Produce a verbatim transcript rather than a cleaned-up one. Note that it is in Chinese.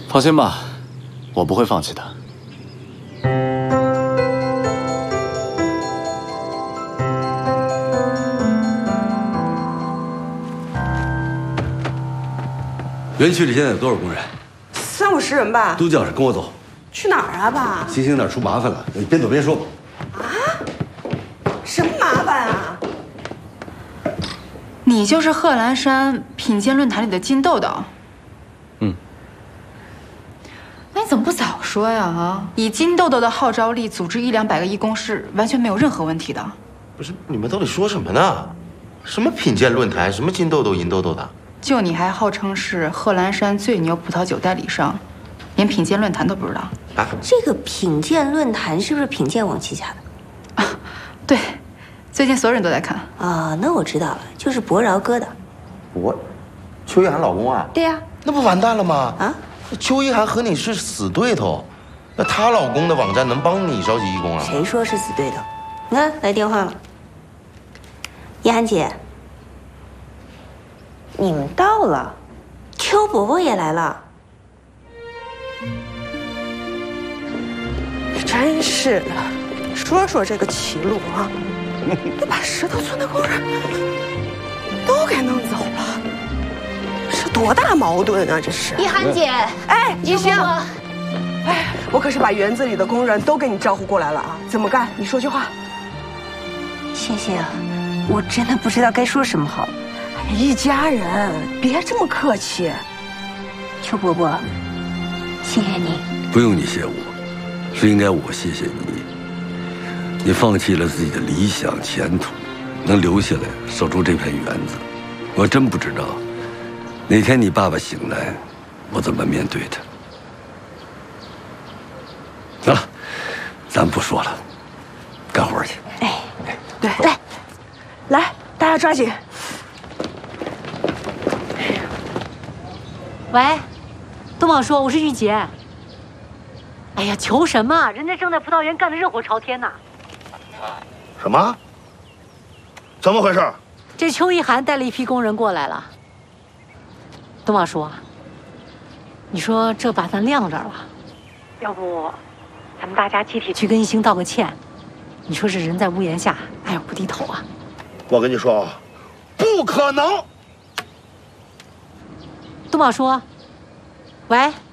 放心吧，我不会放弃的。 园区里现在有多少工人？ 三五十人吧。 都叫上，跟我走。 去哪儿啊，爸？ 星星那儿出麻烦了，你边走边说吧。 啊？什么麻烦啊？ 你就是贺兰山品鉴论坛里的金豆豆。 嗯。 那你怎么不早说呀？啊，以金豆豆的号召力，组织一两百个义工是完全没有任何问题的。 不是，你们到底说什么呢？什么品鉴论坛，什么金豆豆、银豆豆的？ 就你还号称是贺兰山最牛葡萄酒代理商，连品鉴论坛都不知道啊？这个品鉴论坛是不是品鉴网旗下的？ 啊，对，最近所有人都在看啊。那我知道了，就是博饶哥的。 我，邱一涵老公啊？ 对呀、啊。 那不完蛋了吗？ 啊， 邱一涵和你是死对头，那她老公的网站能帮你召集义工啊？ 谁说是死对头？你看来电话了，一涵姐。你们到了，邱伯伯也来了。 真是的，说说这个齐路啊，你把石头村的工人都给弄走了，是多大矛盾啊！这是。 一涵姐， 哎，一星， 哎， 我可是把园子里的工人都给你招呼过来了啊！怎么干？你说句话。 谢谢啊，我真的不知道该说什么好。 一家人，别这么客气。 邱伯伯，谢谢你。 不用你谢我，是应该我谢谢你。你放弃了自己的理想前途，能留下来守住这片园子，我真不知道哪天你爸爸醒来，我怎么面对他。行了，咱不说了，干活去。 哎，对，来，来，大家抓紧。 喂，东宝说我是玉洁。哎呀，求什么？人家正在葡萄园干得热火朝天呢。 什么？怎么回事？ 这邱一涵带了一批工人过来了。东宝说，你说这把咱晾这儿了，要不咱们大家集体去跟一星道个歉？你说这人在屋檐下，哪有不低头啊？ 我跟你说，不可能。 东宝说：“喂，